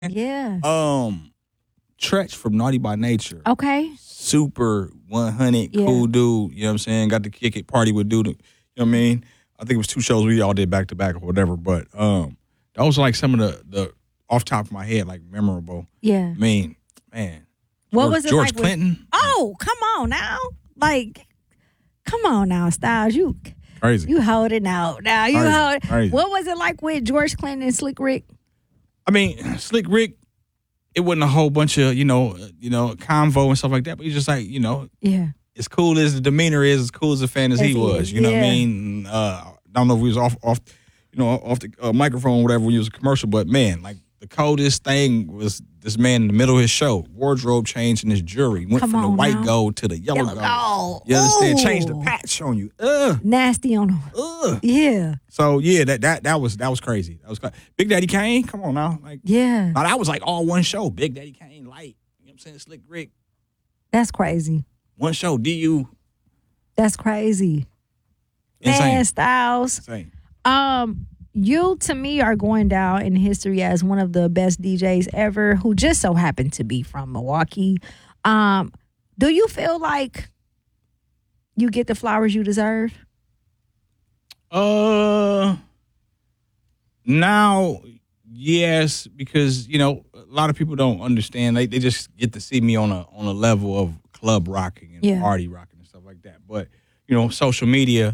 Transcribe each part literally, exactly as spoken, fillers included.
Yeah. Um, Tretch from Naughty by Nature. Okay. Super one hundred, Yeah. cool dude. You know what I'm saying? Got to kick it, party with dude. You know what I mean? I think it was two shows we all did back to back or whatever. But um, those are like some of the, the off top of my head, like memorable. Yeah. I mean, man. What George, was it George like with- Clinton? Oh, come on now. Like, come on now, Styles. You Crazy. you hold it out. Now you Crazy. hold it. Crazy. What was it like with George Clinton and Slick Rick? I mean, Slick Rick, it wasn't a whole bunch of, you know, uh, you know, convo and stuff like that. But he's just like, you know, Yeah. as cool as the demeanor is, as cool as a fan as As he he was. is, You know what I yeah. mean? Uh, I don't know if we was off, off, you know, off the uh, microphone or whatever when he was a commercial, but man, like the coldest thing was this man in the middle of his show, wardrobe change in his jewelry, went Come from the on white now. gold to the yellow, Yellow gold. gold. You understand? Ooh. Changed the patch on you. Ugh, Nasty on him. ugh. Yeah. So yeah, that that that was that was crazy. That was cra- Big Daddy Kane. Come on now, like Yeah. now that was like all one show. Big Daddy Kane, light. You know what I'm saying? Slick Rick, That's crazy. one show. D U, That's crazy. insane, Man, Styles. insane. Um, you to me are going down in history as one of the best D Js ever, who just so happened to be from Milwaukee. Um, do you feel like you get the flowers you deserve? Uh, now, yes, because you know a lot of people don't understand. They they just get to see me on a on a level of club rocking and Yeah. party rocking and stuff like that. But you know, social media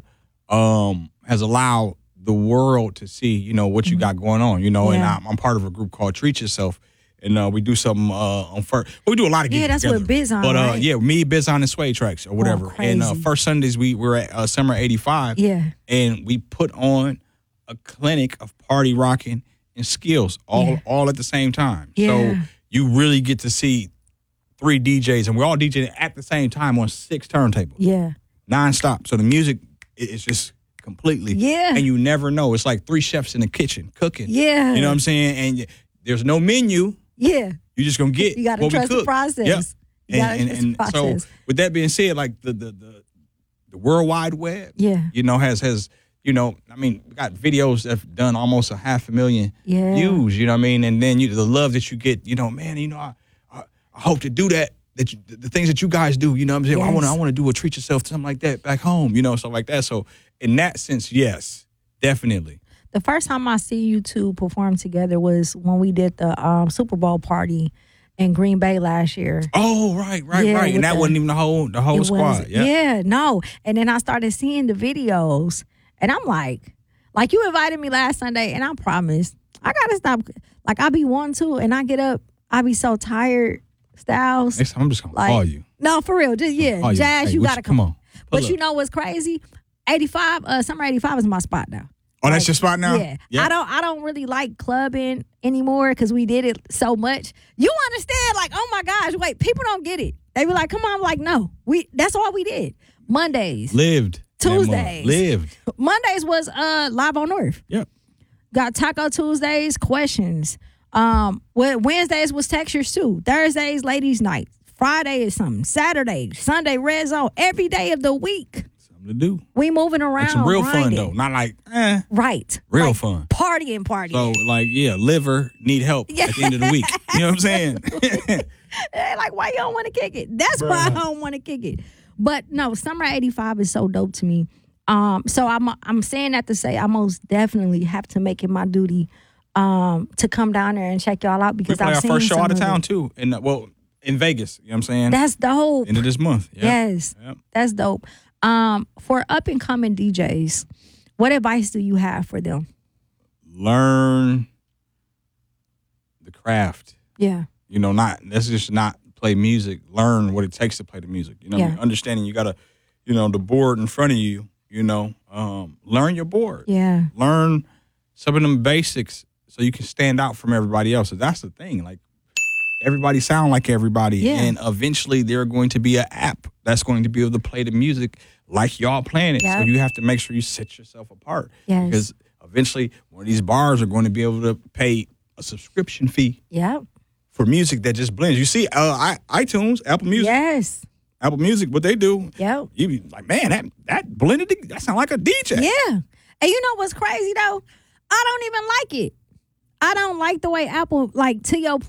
um has allowed the world to see you know what you got going on. You know, and Yeah. I'm, I'm part of a group called Treat Yourself. And uh, we do something uh, on first. Well, we do a lot of gigs Yeah, that's together. what Biz on, But uh, right? yeah, me, Biz on, and Sway Tracks or whatever. and uh, crazy. first Sundays we were at uh, Summer eighty-five. Yeah. And we put on a clinic of party rocking and skills all Yeah. all at the same time. Yeah. So you really get to see three D Js, and we're all DJing at the same time on six turntables, Yeah. nonstop. So the music i- is just completely, Yeah. and you never know. It's like three chefs in the kitchen cooking. Yeah. You know what I'm saying? And y- there's no menu. Yeah. You're just gonna get You gotta what we trust the cook. process. Yep. You gotta And, and, trust the and process. so with that being said, like the the the, the World Wide Web, Yeah. you know, has has you know, I mean, we got videos that have done almost a half a million Yeah. views. You know what I mean? And then you the love that you get, you know, man, you know, I I, I hope to do that. That you, the things that you guys do, you know what I'm saying? I want to I Yes. want to do a treat yourself something like that back home, you know, stuff like that. So in that sense, yes, definitely. The first time I see you two perform together was when we did the um, Super Bowl party in Green Bay last year. Oh, right, right, Yeah, right. with And that the- wasn't even the whole the whole It squad. was- Yeah. yeah, no. And then I started seeing the videos, and I'm like, like you invited me last Sunday, and I promise I gotta stop. Like I be one too, and I get up, I be so tired. Styles, Next time I'm just gonna like call you. no, for real, just yeah, Call you. Jazz, Hey, you what gotta come come. on. But Pull you up. know what's crazy? eighty-five, uh, summer eighty-five is my spot now. Oh, that's Like, your spot now? Yeah. Yeah. I don't I don't really like clubbing anymore because we did it so much. You understand, like, oh my gosh, wait, people don't get it. They be like, come on, I'm like, no. We that's all we did. Mondays. Lived. that month. Tuesdays. Lived. Mondays was uh live on Earth. Yep. Got Taco Tuesdays, questions. Um well, Wednesdays was textures too. Thursdays, ladies' night. Friday is something. Saturday, Sunday, red zone. Every day of the week. Something to do. We moving around. Like some real fun grinding. though. Not like, eh. Right. Real Like, fun. Partying, partying. So like, yeah, liver need help Yeah. at the end of the week. You know what I'm saying? They like, why you don't want to kick it? That's why I don't want to kick it. But no, Summer eighty-five is so dope to me. Um, so I'm I'm saying that to say I most definitely have to make it my duty um, to come down there and check y'all out we because play I've our seen first show some out of of town it. too. In uh, well, in Vegas. You know what I'm saying? That's dope. End of this month. Yep. Yes, Yep. that's dope. Um, for up and coming D Js, what advice do you have for them? Learn the craft. Yeah, You know, not let's just not play music. Learn what it takes to play the music. You know, what I Yeah. mean? Understanding you gotta, you know, the board in front of you. You know, um, learn your board. yeah, Learn some of them basics so you can stand out from everybody else. So that's the thing. Like everybody sound like everybody, Yeah. and eventually there going to be an app that's going to be able to play the music like y'all playing it. Yeah. So you have to make sure you set yourself apart Yes. because eventually one of these bars are going to be able to pay a subscription fee yeah, for music that just blends. You see, uh, I, iTunes, Apple Music, yes, Apple Music, what they do, yep. you be like, man, that that blended, that sound like a D J. Yeah. And you know what's crazy though? I don't even like it. I don't like the way Apple, like to your